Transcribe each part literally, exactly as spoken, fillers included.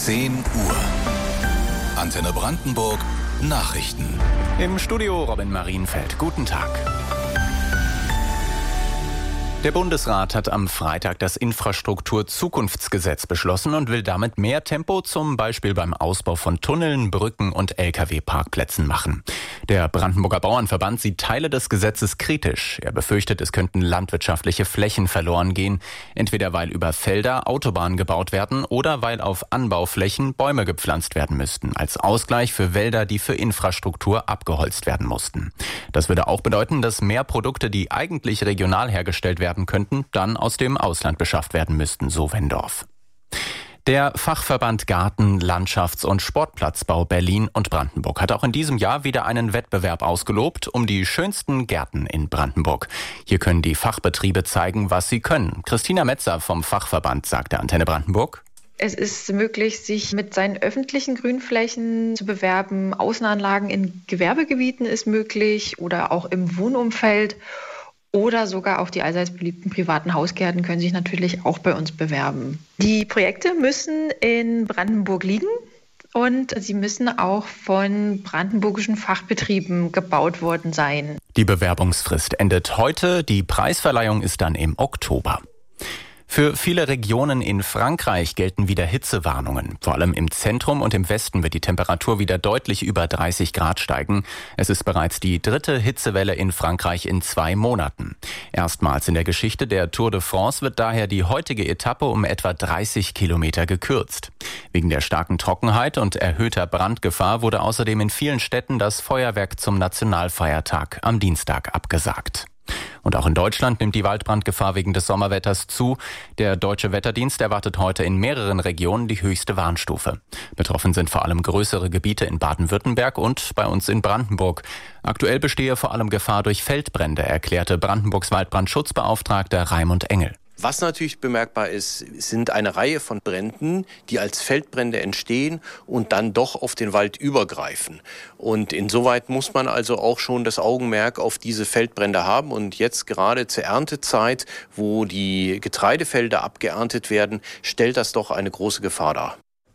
zehn Uhr. Antenne Brandenburg Nachrichten. Im Studio Robin Marienfeld. Guten Tag. Der Bundesrat hat am Freitag das Infrastruktur-Zukunftsgesetz beschlossen und will damit mehr Tempo, zum Beispiel beim Ausbau von Tunneln, Brücken und L K W-Parkplätzen machen. Der Brandenburger Bauernverband sieht Teile des Gesetzes kritisch. Er befürchtet, es könnten landwirtschaftliche Flächen verloren gehen, entweder weil über Felder Autobahnen gebaut werden oder weil auf Anbauflächen Bäume gepflanzt werden müssten, als Ausgleich für Wälder, die für Infrastruktur abgeholzt werden mussten. Das würde auch bedeuten, dass mehr Produkte, die eigentlich regional hergestellt werden, werden könnten, dann aus dem Ausland beschafft werden müssten, so Wendorf. Der Fachverband Garten-, Landschafts- und Sportplatzbau Berlin und Brandenburg hat auch in diesem Jahr wieder einen Wettbewerb ausgelobt um die schönsten Gärten in Brandenburg. Hier können die Fachbetriebe zeigen, was sie können. Christina Metzer vom Fachverband sagte Antenne Brandenburg: Es ist möglich, sich mit seinen öffentlichen Grünflächen zu bewerben. Außenanlagen in Gewerbegebieten ist möglich oder auch im Wohnumfeld. Oder sogar auch die allseits beliebten privaten Hausgärten können sich natürlich auch bei uns bewerben. Die Projekte müssen in Brandenburg liegen und sie müssen auch von brandenburgischen Fachbetrieben gebaut worden sein. Die Bewerbungsfrist endet heute, die Preisverleihung ist dann im Oktober. Für viele Regionen in Frankreich gelten wieder Hitzewarnungen. Vor allem im Zentrum und im Westen wird die Temperatur wieder deutlich über dreißig Grad steigen. Es ist bereits die dritte Hitzewelle in Frankreich in zwei Monaten. Erstmals in der Geschichte der Tour de France wird daher die heutige Etappe um etwa dreißig Kilometer gekürzt. Wegen der starken Trockenheit und erhöhter Brandgefahr wurde außerdem in vielen Städten das Feuerwerk zum Nationalfeiertag am Dienstag abgesagt. Und auch in Deutschland nimmt die Waldbrandgefahr wegen des Sommerwetters zu. Der Deutsche Wetterdienst erwartet heute in mehreren Regionen die höchste Warnstufe. Betroffen sind vor allem größere Gebiete in Baden-Württemberg und bei uns in Brandenburg. Aktuell bestehe vor allem Gefahr durch Feldbrände, erklärte Brandenburgs Waldbrandschutzbeauftragter Raimund Engel. Was natürlich bemerkbar ist, sind eine Reihe von Bränden, die als Feldbrände entstehen und dann doch auf den Wald übergreifen. Und insoweit muss man also auch schon das Augenmerk auf diese Feldbrände haben. Und jetzt gerade zur Erntezeit, wo die Getreidefelder abgeerntet werden, stellt das doch eine große Gefahr dar.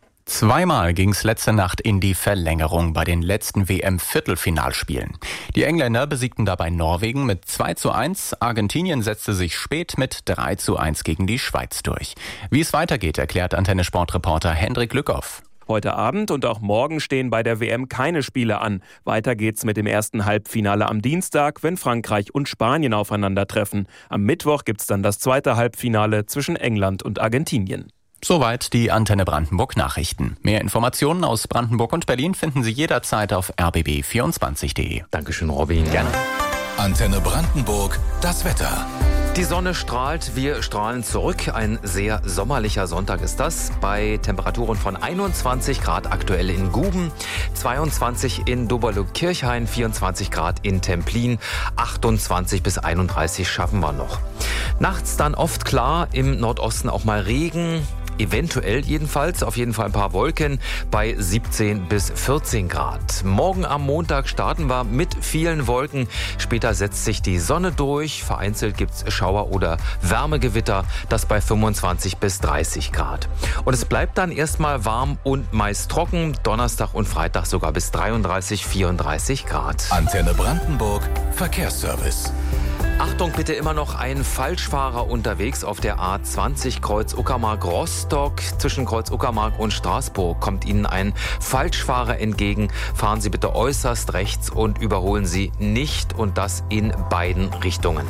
Zweimal ging's letzte Nacht in die Verlängerung bei den letzten W M-Viertelfinalspielen. Die Engländer besiegten dabei Norwegen mit zwei zu eins. Argentinien setzte sich spät mit drei zu eins gegen die Schweiz durch. Wie es weitergeht, erklärt Antenne-Sportreporter Hendrik Lückhoff. Heute Abend und auch morgen stehen bei der W M keine Spiele an. Weiter geht's mit dem ersten Halbfinale am Dienstag, wenn Frankreich und Spanien aufeinandertreffen. Am Mittwoch gibt's dann das zweite Halbfinale zwischen England und Argentinien. Soweit die Antenne Brandenburg Nachrichten. Mehr Informationen aus Brandenburg und Berlin finden Sie jederzeit auf r b b vierundzwanzig punkt d e. Dankeschön, Robin. Gerne. Antenne Brandenburg, das Wetter. Die Sonne strahlt, wir strahlen zurück. Ein sehr sommerlicher Sonntag ist das. Bei Temperaturen von einundzwanzig Grad aktuell in Guben, zweiundzwanzig in Doberlug-Kirchhain, vierundzwanzig Grad in Templin, achtundzwanzig bis einunddreißig schaffen wir noch. Nachts dann oft klar, im Nordosten auch mal Regen. Eventuell jedenfalls, auf jeden Fall ein paar Wolken bei siebzehn bis vierzehn Grad. Morgen am Montag starten wir mit vielen Wolken. Später setzt sich die Sonne durch. Vereinzelt gibt's Schauer oder Wärmegewitter, das bei fünfundzwanzig bis dreißig Grad. Und es bleibt dann erstmal warm und meist trocken. Donnerstag und Freitag sogar bis dreiunddreißig, vierunddreißig Grad. Antenne Brandenburg Verkehrsservice. Achtung, bitte, immer noch ein Falschfahrer unterwegs auf der A zwanzig Kreuz Uckermark-Rostock. Zwischen Kreuz Uckermark und Straßburg kommt Ihnen ein Falschfahrer entgegen. Fahren Sie bitte äußerst rechts und überholen Sie nicht, und das in beiden Richtungen.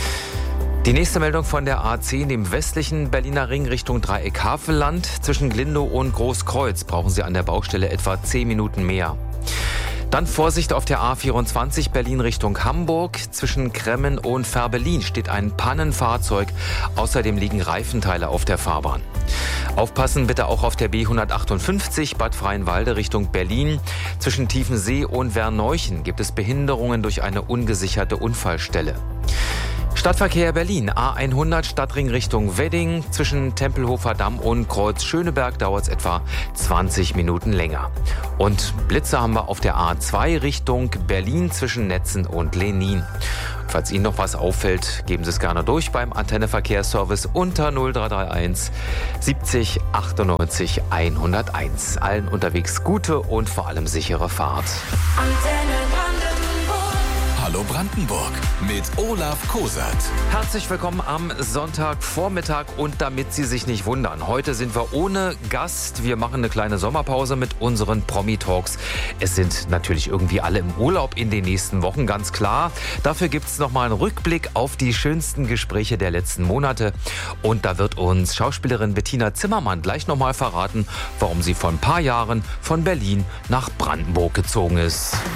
Die nächste Meldung von der A zehn, dem westlichen Berliner Ring Richtung Dreieck-Havelland. Zwischen Glindow und Großkreuz brauchen Sie an der Baustelle etwa zehn Minuten mehr. Dann Vorsicht auf der A vierundzwanzig Berlin Richtung Hamburg. Zwischen Kremmen und Färbelin steht ein Pannenfahrzeug. Außerdem liegen Reifenteile auf der Fahrbahn. Aufpassen bitte auch auf der B hundertachtundfünfzig Bad Freienwalde Richtung Berlin. Zwischen Tiefensee und Werneuchen gibt es Behinderungen durch eine ungesicherte Unfallstelle. Stadtverkehr Berlin, A hundert Stadtring Richtung Wedding. Zwischen Tempelhofer Damm und Kreuz Schöneberg dauert es etwa zwanzig Minuten länger. Und Blitze haben wir auf der A zwei Richtung Berlin zwischen Netzen und Lenin. Falls Ihnen noch was auffällt, geben Sie es gerne durch beim Antenne Verkehrsservice unter null drei drei eins siebzig achtundneunzig hunderteins. Allen unterwegs gute und vor allem sichere Fahrt. Antenne Hallo Brandenburg mit Olaf Kosert. Herzlich willkommen am Sonntagvormittag und damit Sie sich nicht wundern, heute sind wir ohne Gast. Wir machen eine kleine Sommerpause mit unseren Promi-Talks. Es sind natürlich irgendwie alle im Urlaub in den nächsten Wochen, ganz klar. Dafür gibt es nochmal einen Rückblick auf die schönsten Gespräche der letzten Monate. Und da wird uns Schauspielerin Bettina Zimmermann gleich nochmal verraten, warum sie vor ein paar Jahren von Berlin nach Brandenburg gezogen ist.